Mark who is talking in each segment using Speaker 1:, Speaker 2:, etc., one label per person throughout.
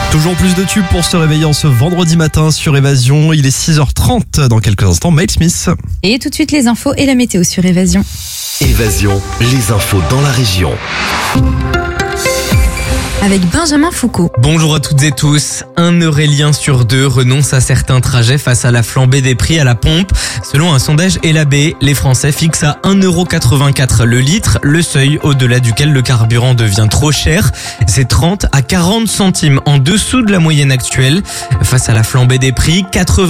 Speaker 1: Toujours plus de tubes pour se réveiller en ce vendredi matin sur Évasion. Il est 6h30 dans quelques instants. Miles Smith.
Speaker 2: Et tout de suite les infos et la météo sur Évasion.
Speaker 3: Évasion, les infos dans la région.
Speaker 2: Avec Benjamin Foucault.
Speaker 4: Bonjour à toutes et tous. Un Eurélien sur deux renonce à certains trajets face à la flambée des prix à la pompe. Selon un sondage Elabé, les Français fixent à 1,84€ le litre, le seuil au-delà duquel le carburant devient trop cher. C'est 30 à 40 centimes en dessous de la moyenne actuelle. Face à la flambée des prix,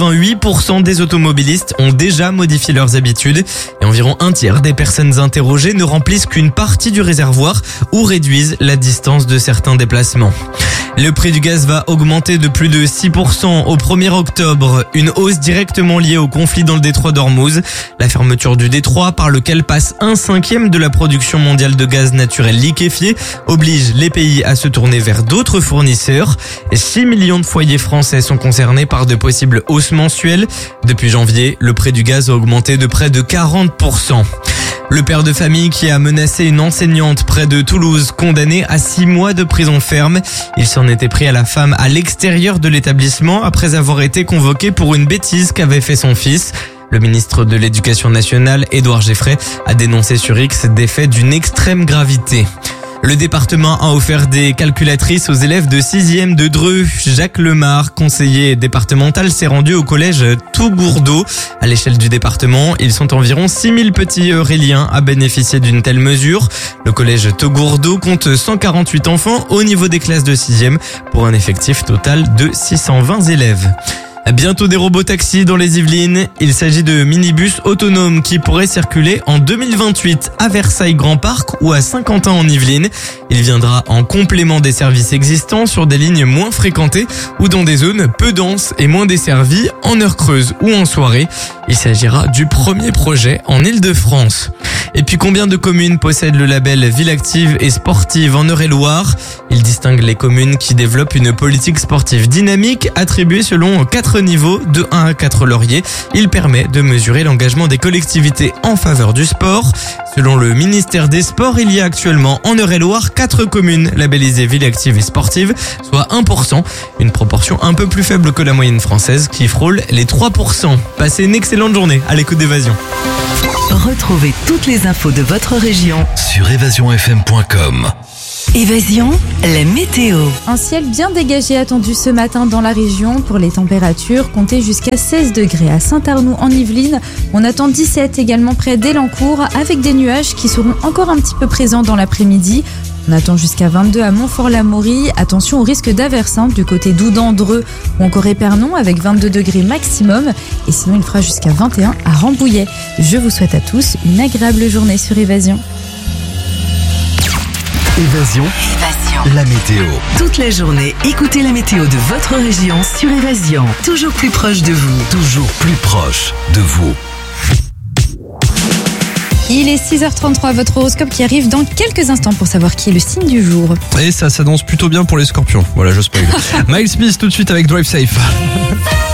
Speaker 4: 88% des automobilistes ont déjà modifié leurs habitudes et environ un tiers des personnes interrogées ne remplissent qu'une partie du réservoir ou réduisent la distance de certains déplacements. Le prix du gaz va augmenter de plus de 6% au 1er octobre, une hausse directement liée au conflit dans le détroit d'Ormuz. La fermeture du détroit, par lequel passe 1/5 de la production mondiale de gaz naturel liquéfié, oblige les pays à se tourner vers d'autres fournisseurs. 6 millions de foyers français sont concernés par de possibles hausses mensuelles. Depuis janvier, le prix du gaz a augmenté de près de 40%. Le père de famille qui a menacé une enseignante près de Toulouse, condamné à 6 mois de prison ferme. Il s'en était pris à la femme à l'extérieur de l'établissement après avoir été convoqué pour une bêtise qu'avait fait son fils. Le ministre de l'Éducation nationale, Édouard Geffray, a dénoncé sur X des faits d'une extrême gravité. Le département a offert des calculatrices aux élèves de 6e de Dreux. Jacques Lemar, conseiller départemental, s'est rendu au collège Tougourdeau. À l'échelle du département, ils sont environ 6000 petits euréliens à bénéficier d'une telle mesure. Le collège Tougourdeau compte 148 enfants au niveau des classes de 6e pour un effectif total de 620 élèves. Bientôt des robots taxis dans les Yvelines. Il s'agit de minibus autonomes qui pourraient circuler en 2028 à Versailles Grand Parc ou à Saint-Quentin en Yvelines. Il viendra en complément des services existants sur des lignes moins fréquentées ou dans des zones peu denses et moins desservies en heure creuse ou en soirée. Il s'agira du premier projet en Île-de-France. Et puis combien de communes possèdent le label Ville Active et Sportive en Eure-et-Loire? Il distingue les communes qui développent une politique sportive dynamique attribuée selon 4 niveaux de 1 à 4 lauriers. Il permet de mesurer l'engagement des collectivités en faveur du sport. Selon le ministère des Sports, il y a actuellement en Eure-et-Loire 4 communes labellisées Ville Active et Sportive, soit 1%, une proportion un peu plus faible que la moyenne française qui frôle les 3%. Passez une excellente journée à l'écoute d'Évasion.
Speaker 5: Retrouvez toutes les infos de votre région
Speaker 3: Sur évasionfm.com.
Speaker 5: Évasion, la météo.
Speaker 2: Un ciel bien dégagé attendu ce matin dans la région. Pour les températures, comptez jusqu'à 16 degrés à Saint-Arnoux en Yvelines. On attend 17 également près d'Élancourt avec des nuages qui seront encore un petit peu présents dans l'après-midi. On attend jusqu'à 22 à Montfort-l'Amaury. Attention au risque d'averse du côté d'Oudan-Dreux ou encore Épernon avec 22 degrés maximum. Et sinon, il fera jusqu'à 21 à Rambouillet. Je vous souhaite à tous une agréable journée sur Évasion.
Speaker 3: Évasion, la météo.
Speaker 5: Toute la journée, écoutez la météo de votre région sur Évasion. Toujours plus proche de vous.
Speaker 3: Toujours plus proche de vous.
Speaker 2: Il est 6h33, votre horoscope qui arrive dans quelques instants pour savoir qui est le signe du jour.
Speaker 1: Et ça s'annonce plutôt bien pour les scorpions. Voilà, je spoil. Miles Smith tout de suite avec Drive Safe.